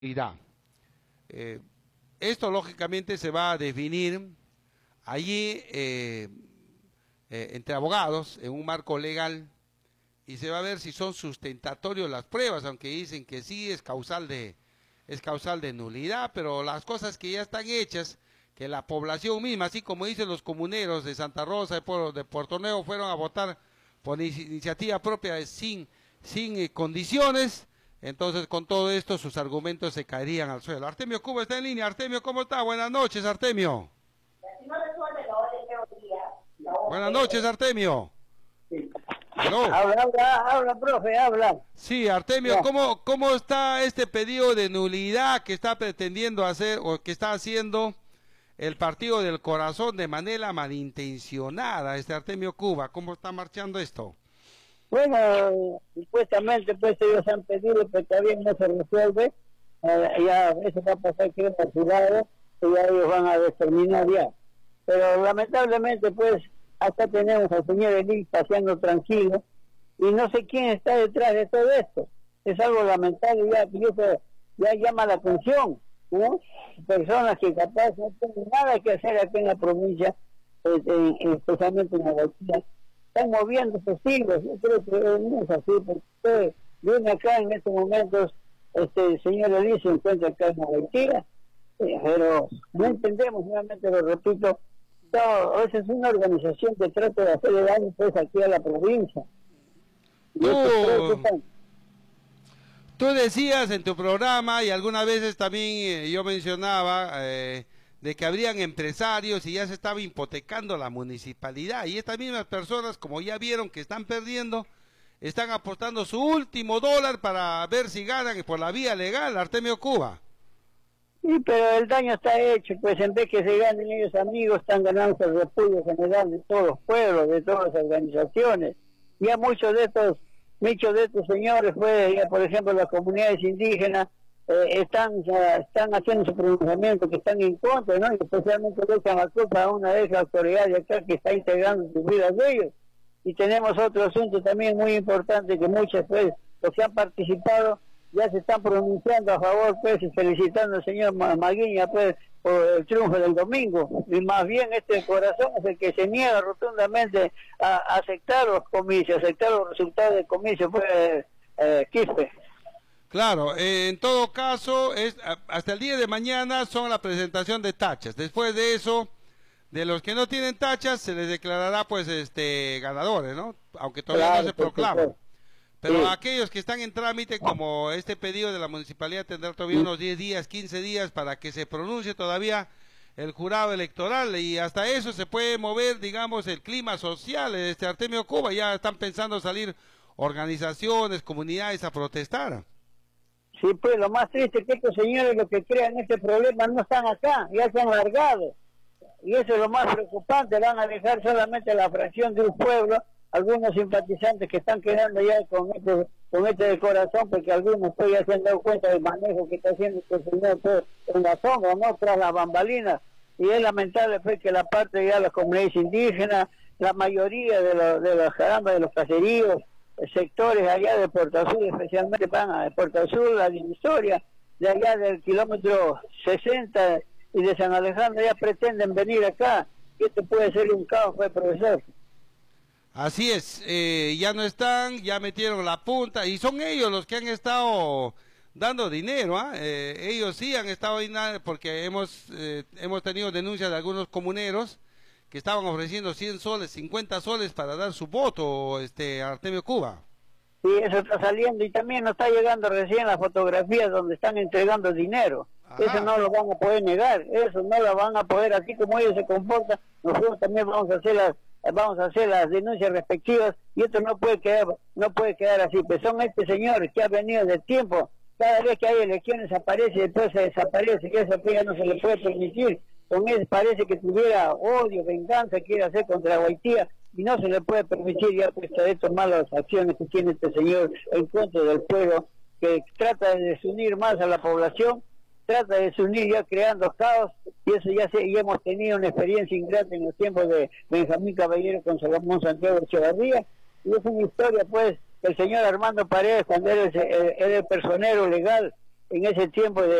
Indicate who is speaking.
Speaker 1: irá. Esto lógicamente se va a definir allí entre abogados en un marco legal y se va a ver si son sustentatorios las pruebas, aunque dicen que sí es causal de nulidad, pero las cosas que ya están hechas, que la población misma, así como dicen los comuneros de Santa Rosa, de Puerto Nuevo, fueron a votar por iniciativa propia sin condiciones. Entonces, con todo esto, sus argumentos se caerían al suelo. Artemio Cuba está en línea. Artemio, ¿cómo está? Buenas noches, Artemio. Buenas noches, Artemio. ¿Aló?
Speaker 2: Habla, profe, habla.
Speaker 1: Sí, Artemio, ¿cómo está este pedido de nulidad que está pretendiendo hacer o que está haciendo el Partido del Corazón de manera malintencionada, Artemio Cuba? ¿Cómo está marchando esto?
Speaker 2: Bueno, supuestamente pues ellos han pedido, pero todavía no se resuelve, ya eso va a pasar que al jurado, y ya ellos van a determinar ya. Pero lamentablemente pues acá tenemos al señor Elí paseando tranquilo, y no sé quién está detrás de todo esto. Es algo lamentable, ya llama la atención, ¿no? Personas que capaz no tienen nada que hacer aquí en la provincia, especialmente en la Guajira, están moviendo sus siglos. Yo creo que no es así, porque usted viene acá en estos momentos, el señor Elí se encuentra acá en la Guajira, pero no entendemos, nuevamente lo repito, esa es una organización que trata de hacer daño pues aquí a la provincia.
Speaker 1: Tú decías en tu programa y algunas veces también yo mencionaba de que habrían empresarios y ya se estaba hipotecando la municipalidad, y estas mismas personas, como ya vieron que están perdiendo, están apostando su último dólar para ver si ganan por la vía legal, Artemio Cuba.
Speaker 2: Sí, pero el daño está hecho, pues en vez que se ganen ellos amigos, están ganando el repudio general de todos los pueblos, de todas las organizaciones. Ya muchos de estos señores, pues, ya por ejemplo las comunidades indígenas, están haciendo su pronunciamiento, que están en contra, ¿no? Y especialmente le echan la culpa a una de esas autoridades de acá que está integrando sus vidas de ellos. Y tenemos otro asunto también muy importante, que muchos, pues, los que han participado ya se están pronunciando a favor, pues, y felicitando al señor Maguiña, pues, por el triunfo del domingo. Y más bien Corazón es el que se niega rotundamente a aceptar los comicios, aceptar los resultados del comicio, pues, Quispe.
Speaker 1: Claro, en todo caso, hasta el día de mañana son la presentación de tachas. Después de eso, de los que no tienen tachas, se les declarará, pues, ganadores, ¿no? Aunque todavía no se proclaman. Pero sí, aquellos que están en trámite, como este pedido de la municipalidad, tendrá todavía unos 10 días, 15 días para que se pronuncie todavía el jurado electoral, y hasta eso se puede mover, digamos, el clima social. Artemio Cuba, ya están pensando salir organizaciones, comunidades a protestar.
Speaker 2: Sí, pues lo más triste es que estos señores, los que crean este problema, no están acá, ya se han largado. Y eso es lo más preocupante, van a dejar solamente la fracción de un pueblo, algunos simpatizantes que están quedando ya con este de Corazón, porque algunos pues ya se han dado cuenta del manejo que está haciendo este señor pues, en la sombra, ¿no? Tras las bambalinas. Y es lamentable pues que la parte de las comunidades indígenas, la mayoría de los carambas, de los caseríos, sectores allá de Puerto Azul, especialmente van a Puerto Azul, la divisoria, de allá del kilómetro 60 y de San Alejandro, ya pretenden venir acá, y esto puede ser un caos, pues, profesor.
Speaker 1: Así es, ya no están, ya metieron la punta, y son ellos los que han estado dando dinero, ellos sí han estado porque hemos tenido denuncias de algunos comuneros que estaban ofreciendo 100 soles, 50 soles para dar su voto, Artemio Cuba.
Speaker 2: Sí, eso está saliendo, y también nos está llegando recién las fotografías donde están entregando dinero. Ajá. Eso no lo van a poder negar, eso no lo van a poder, así como ellos se comportan, nosotros también vamos a hacer las denuncias respectivas, y esto no puede quedar así. Pues son señores que ha venido de tiempo, cada vez que hay elecciones aparece y después se desaparece, que eso ya no se le puede permitir. Con él parece que tuviera odio, venganza, quiere hacer contra Guaitía, y no se le puede permitir ya pues de tomar las acciones que tiene este señor en contra del pueblo, que trata de desunir más a la población, trata de desunir ya creando caos, y eso ya hemos tenido una experiencia ingrata en los tiempos de Benjamín Caballero con Salomón Santiago Echevarría, y es una historia pues, el señor Armando Paredes, cuando era el personero legal en ese tiempo